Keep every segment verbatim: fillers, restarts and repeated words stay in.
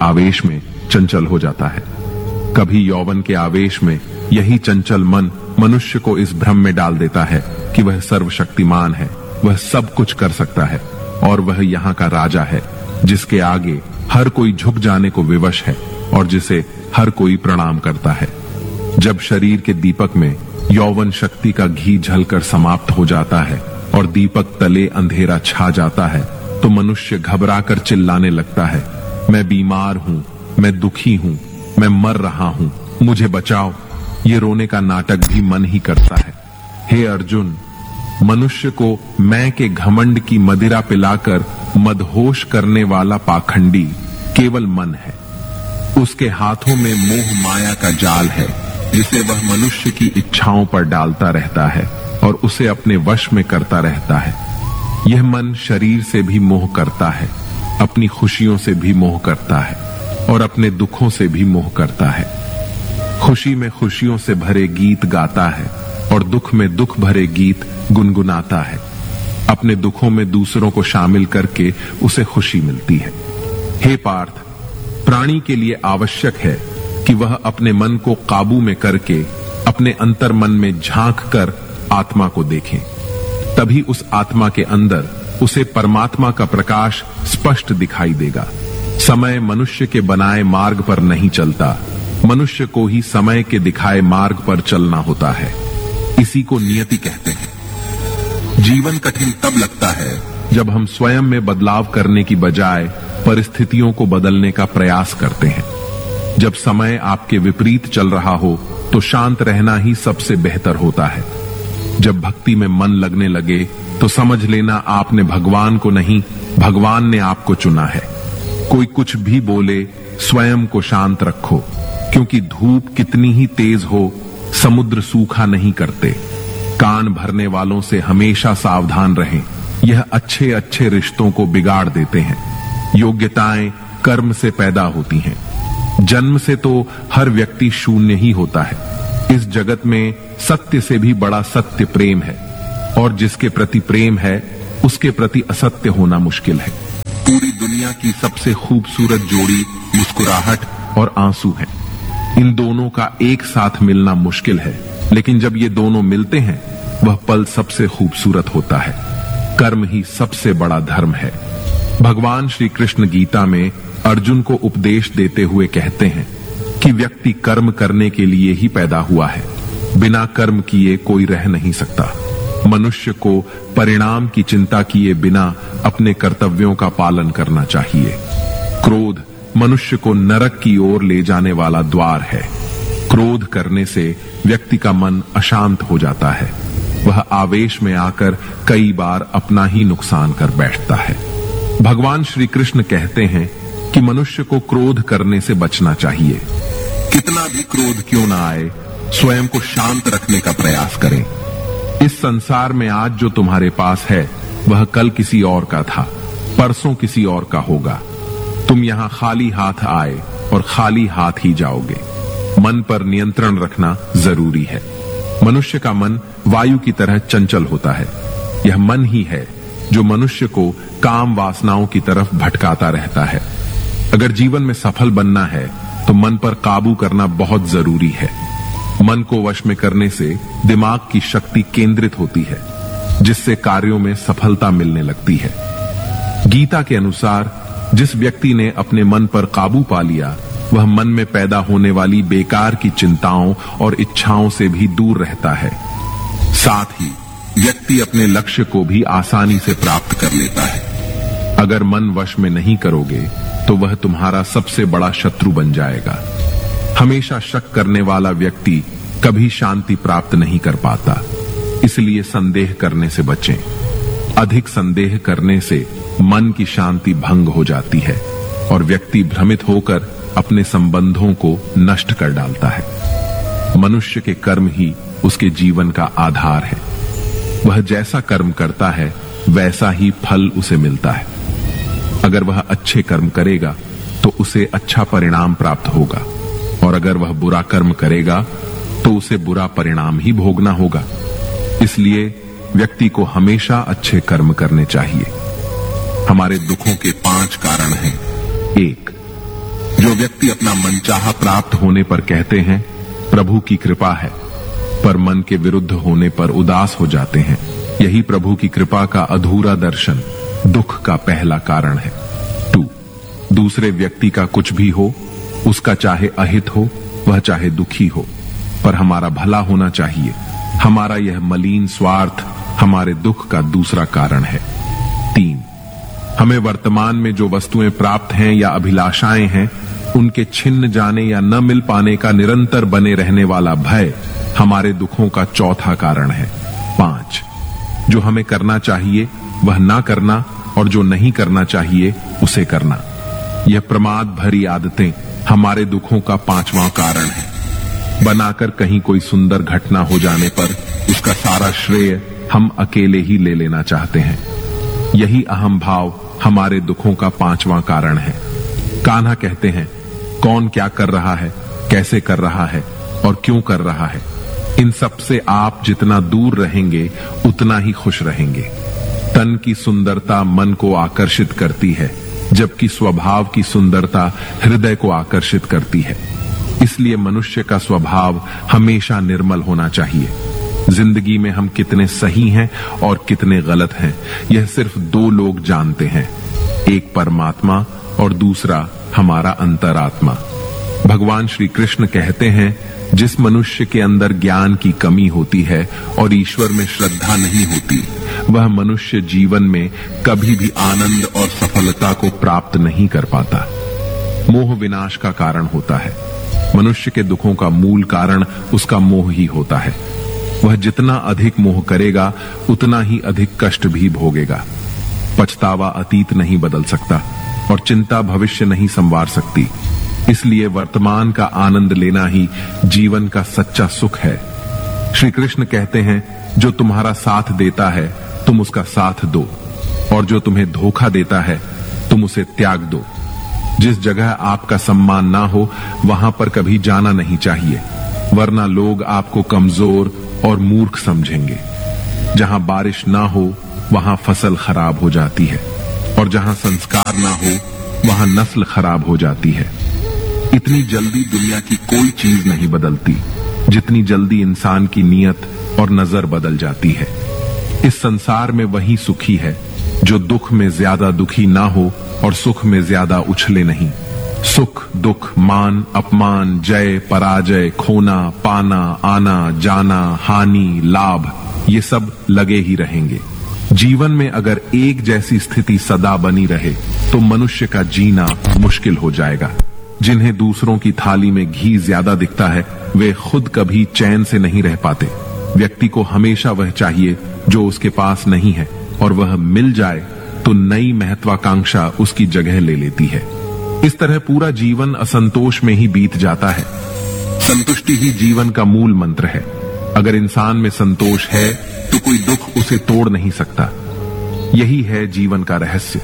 आवेश में चंचल हो जाता है। कभी यौवन के आवेश में यही चंचल मन मनुष्य को इस भ्रम में डाल देता है कि वह सर्वशक्तिमान है, वह सब कुछ कर सकता है और वह यहाँ का राजा है, जिसके आगे हर कोई झुक जाने को विवश है और जिसे हर कोई प्रणाम करता है। जब शरीर के दीपक में यौवन शक्ति का घी झलकर समाप्त हो जाता है और दीपक तले अंधेरा छा जाता है, तो मनुष्य घबराकर चिल्लाने लगता है, मैं बीमार हूँ, मैं दुखी हूँ, मैं मर रहा हूँ, मुझे बचाओ। ये रोने का नाटक भी मन ही करता है। हे अर्जुन, मनुष्य को मैं के घमंड की मदिरा पिलाकर मदहोश करने वाला पाखंडी केवल मन है। उसके हाथों में मोह माया का जाल है, जिसे वह मनुष्य की इच्छाओं पर डालता रहता है और उसे अपने वश में करता रहता है। यह मन शरीर से भी मोह करता है, अपनी खुशियों से भी मोह करता है और अपने दुखों से भी मोह करता है। खुशी में खुशियों से भरे गीत गाता है और दुख में दुख भरे गीत गुनगुनाता है। अपने दुखों में दूसरों को शामिल करके उसे खुशी मिलती है। हे पार्थ, प्राणी के लिए आवश्यक है कि वह अपने मन को काबू में करके अपने अंतर मन में झांक कर आत्मा को देखें। तभी उस आत्मा के अंदर उसे परमात्मा का प्रकाश स्पष्ट दिखाई देगा। समय मनुष्य के बनाए मार्ग पर नहीं चलता, मनुष्य को ही समय के दिखाए मार्ग पर चलना होता है। इसी को नियति कहते हैं। जीवन कठिन तब लगता है जब हम स्वयं में बदलाव करने की बजाय परिस्थितियों को बदलने का प्रयास करते हैं। जब समय आपके विपरीत चल रहा हो तो शांत रहना ही सबसे बेहतर होता है। जब भक्ति में मन लगने लगे तो समझ लेना आपने भगवान को नहीं, भगवान ने आपको चुना है। कोई कुछ भी बोले, स्वयं को शांत रखो, क्योंकि धूप कितनी ही तेज हो, समुद्र सूखा नहीं करते। कान भरने वालों से हमेशा सावधान रहें, यह अच्छे अच्छे रिश्तों को बिगाड़ देते हैं। योग्यताएं कर्म से पैदा होती हैं। जन्म से तो हर व्यक्ति शून्य ही होता है। इस जगत में सत्य से भी बड़ा सत्य प्रेम है, और जिसके प्रति प्रेम है उसके प्रति असत्य होना मुश्किल है। पूरी दुनिया की सबसे खूबसूरत जोड़ी मुस्कुराहट और आंसू है। इन दोनों का एक साथ मिलना मुश्किल है, लेकिन जब ये दोनों मिलते हैं वह पल सबसे खूबसूरत होता है। कर्म ही सबसे बड़ा धर्म है। भगवान श्री कृष्ण गीता में अर्जुन को उपदेश देते हुए कहते हैं कि व्यक्ति कर्म करने के लिए ही पैदा हुआ है, बिना कर्म किए कोई रह नहीं सकता। मनुष्य को परिणाम की चिंता किए बिना अपने कर्तव्यों का पालन करना चाहिए। क्रोध मनुष्य को नरक की ओर ले जाने वाला द्वार है। क्रोध करने से व्यक्ति का मन अशांत हो जाता है। वह आवेश में आकर कई बार अपना ही नुकसान कर बैठता है। भगवान श्री कृष्ण कहते हैं कि मनुष्य को क्रोध करने से बचना चाहिए। कितना भी क्रोध क्यों ना आए, स्वयं को शांत रखने का प्रयास करें। इस संसार में आज जो तुम्हारे पास है वह कल किसी और का था, परसों किसी और का होगा। तुम यहाँ खाली हाथ आए और खाली हाथ ही जाओगे। मन पर नियंत्रण रखना जरूरी है। मनुष्य का मन वायु की तरह चंचल होता है। यह मन ही है जो मनुष्य को काम वासनाओं की तरफ भटकाता रहता है। अगर जीवन में सफल बनना है तो मन पर काबू करना बहुत जरूरी है। मन को वश में करने से दिमाग की शक्ति केंद्रित होती है, जिससे कार्यों में सफलता मिलने लगती है। गीता के अनुसार जिस व्यक्ति ने अपने मन पर काबू पा लिया, वह मन में पैदा होने वाली बेकार की चिंताओं और इच्छाओं से भी दूर रहता है। साथ ही व्यक्ति अपने लक्ष्य को भी आसानी से प्राप्त कर लेता है। अगर मन वश में नहीं करोगे तो वह तुम्हारा सबसे बड़ा शत्रु बन जाएगा। हमेशा शक करने वाला व्यक्ति कभी शांति प्राप्त नहीं कर पाता। इसलिए संदेह करने से बचें। अधिक संदेह करने से मन की शांति भंग हो जाती है और व्यक्ति भ्रमित होकर अपने संबंधों को नष्ट कर डालता है। मनुष्य के कर्म ही उसके जीवन का आधार है। वह जैसा कर्म करता है वैसा ही फल उसे मिलता है। अगर वह अच्छे कर्म करेगा तो उसे अच्छा परिणाम प्राप्त होगा, और अगर वह बुरा कर्म करेगा तो उसे बुरा परिणाम ही भोगना होगा। इसलिए व्यक्ति को हमेशा अच्छे कर्म करने चाहिए। हमारे दुखों के पांच कारण हैं। एक, जो व्यक्ति अपना मनचाहा प्राप्त होने पर कहते हैं प्रभु की कृपा है, पर मन के विरुद्ध होने पर उदास हो जाते हैं, यही प्रभु की कृपा का अधूरा दर्शन दुख का पहला कारण है। टू, दूसरे व्यक्ति का कुछ भी हो, उसका चाहे अहित हो वह चाहे दुखी हो, पर हमारा भला होना चाहिए। हमारा यह मलिन स्वार्थ हमारे दुख का दूसरा कारण है। तीन, हमें वर्तमान में जो वस्तुएं प्राप्त हैं या अभिलाषाएं हैं उनके छिन्न जाने या न मिल पाने का निरंतर बने रहने वाला भय हमारे दुखों का चौथा कारण है। पांच, जो हमें करना चाहिए वह ना करना और जो नहीं करना चाहिए उसे करना, यह प्रमाद भरी आदतें हमारे दुखों का पांचवां कारण है। बनाकर कहीं कोई सुंदर घटना हो जाने पर उसका सारा श्रेय हम अकेले ही ले लेना चाहते हैं, यही अहम भाव हमारे दुखों का पांचवां कारण है। कान्हा कहते हैं, कौन क्या कर रहा है, कैसे कर रहा है और क्यों कर रहा है, इन सब से आप जितना दूर रहेंगे उतना ही खुश रहेंगे। तन की सुंदरता मन को आकर्षित करती है, जबकि स्वभाव की सुंदरता हृदय को आकर्षित करती है। इसलिए मनुष्य का स्वभाव हमेशा निर्मल होना चाहिए। जिंदगी में हम कितने सही हैं और कितने गलत हैं, यह सिर्फ दो लोग जानते हैं, एक परमात्मा और दूसरा हमारा अंतरात्मा। भगवान श्री कृष्ण कहते हैं, जिस मनुष्य के अंदर ज्ञान की कमी होती है और ईश्वर में श्रद्धा नहीं होती, वह मनुष्य जीवन में कभी भी आनंद और सफलता को प्राप्त नहीं कर पाता। मोह विनाश का कारण होता है। मनुष्य के दुखों का मूल कारण उसका मोह ही होता है। वह जितना अधिक मोह करेगा उतना ही अधिक कष्ट भी भोगेगा। पछतावा अतीत नहीं बदल सकता और चिंता भविष्य नहीं संवार सकती। इसलिए वर्तमान का आनंद लेना ही जीवन का सच्चा सुख है। श्री कृष्ण कहते हैं, जो तुम्हारा साथ देता है तुम उसका साथ दो, और जो तुम्हें धोखा देता है तुम उसे त्याग दो। जिस जगह आपका सम्मान ना हो वहां पर कभी जाना नहीं चाहिए, वरना लोग आपको कमजोर और मूर्ख समझेंगे। जहां बारिश ना हो वहां फसल खराब हो जाती है, और जहां संस्कार ना हो वहां नस्ल खराब हो जाती है। इतनी जल्दी दुनिया की कोई चीज नहीं बदलती जितनी जल्दी इंसान की नीयत और नजर बदल जाती है। इस संसार में वही सुखी है जो दुख में ज्यादा दुखी ना हो और सुख में ज्यादा उछले नहीं। सुख दुख, मान अपमान, जय पराजय, खोना पाना, आना जाना, हानि लाभ, ये सब लगे ही रहेंगे। जीवन में अगर एक जैसी स्थिति सदा बनी रहे तो मनुष्य का जीना मुश्किल हो जाएगा। जिन्हें दूसरों की थाली में घी ज्यादा दिखता है वे खुद कभी चैन से नहीं रह पाते। व्यक्ति को हमेशा वह चाहिए जो उसके पास नहीं है, और वह मिल जाए तो नई महत्वाकांक्षा उसकी जगह ले लेती है। इस तरह पूरा जीवन असंतोष में ही बीत जाता है। संतुष्टि ही जीवन का मूल मंत्र है। अगर इंसान में संतोष है तो कोई दुख उसे तोड़ नहीं सकता। यही है जीवन का रहस्य।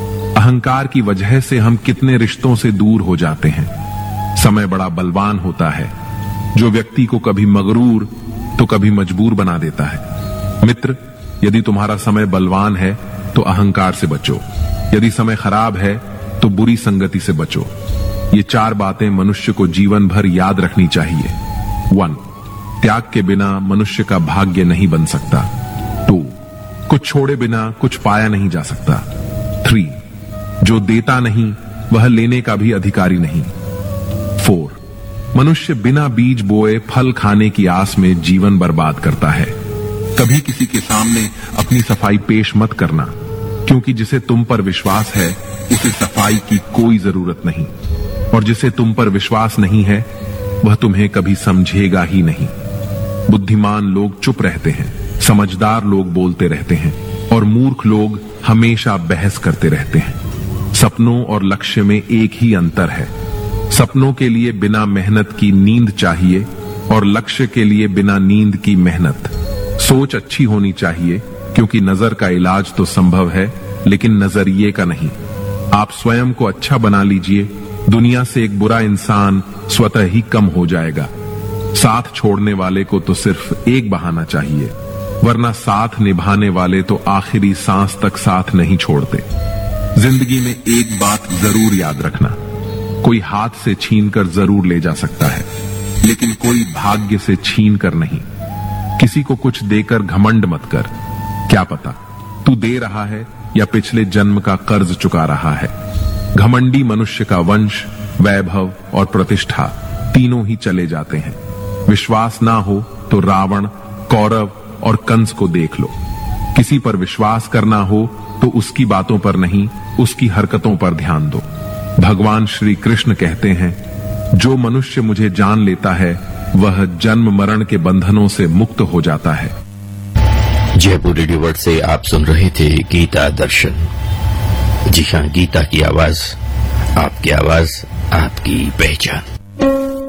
अहंकार की वजह से हम कितने रिश्तों से दूर हो जाते हैं। समय बड़ा बलवान होता है, जो व्यक्ति को कभी मगरूर तो कभी मजबूर बना देता है। मित्र, यदि तुम्हारा समय बलवान है तो अहंकार से बचो, यदि समय खराब है तो बुरी संगति से बचो। ये चार बातें मनुष्य को जीवन भर याद रखनी चाहिए। वन, त्याग के बिना मनुष्य का भाग्य नहीं बन सकता। टू, कुछ छोड़े बिना कुछ पाया नहीं जा सकता। थ्री, जो देता नहीं वह लेने का भी अधिकारी नहीं। फोर, मनुष्य बिना बीज बोए फल खाने की आस में जीवन बर्बाद करता है। कभी किसी के सामने अपनी सफाई पेश मत करना, क्योंकि जिसे तुम पर विश्वास है उसे सफाई की कोई जरूरत नहीं, और जिसे तुम पर विश्वास नहीं है वह तुम्हें कभी समझेगा ही नहीं। बुद्धिमान लोग चुप रहते हैं, समझदार लोग बोलते रहते हैं, और मूर्ख लोग हमेशा बहस करते रहते हैं। सपनों और लक्ष्य में एक ही अंतर है। सपनों के लिए बिना मेहनत की नींद चाहिए, और लक्ष्य के लिए बिना नींद की मेहनत। सोच अच्छी होनी चाहिए, क्योंकि नजर का इलाज तो संभव है, लेकिन नजरिए का नहीं। आप स्वयं को अच्छा बना लीजिए, दुनिया से एक बुरा इंसान स्वतः ही कम हो जाएगा। साथ छोड़ने वाले को तो सिर्फ एक बहाना चाहिए, वरना साथ निभाने वाले तो आखिरी सांस तक साथ नहीं छोड़ते। जिंदगी में एक बात जरूर याद रखना, कोई हाथ से छीन कर जरूर ले जा सकता है, लेकिन कोई भाग्य से छीन कर नहीं। किसी को कुछ देकर घमंड मत कर। क्या पता तू दे रहा है या पिछले जन्म का कर्ज चुका रहा है। घमंडी मनुष्य का वंश, वैभव और प्रतिष्ठा तीनों ही चले जाते हैं। विश्वास ना हो तो रावण, कौरव और कंस को देख लो। किसी पर विश्वास करना हो तो उसकी बातों पर नहीं, उसकी हरकतों पर ध्यान दो। भगवान श्री कृष्ण कहते हैं, जो मनुष्य मुझे जान लेता है वह जन्म मरण के बंधनों से मुक्त हो जाता है। जयपुर रेडियो वर्ल्ड से आप सुन रहे थे गीता दर्शन। जी हाँ, गीता की आवाज, आपकी आवाज, आपकी पहचान।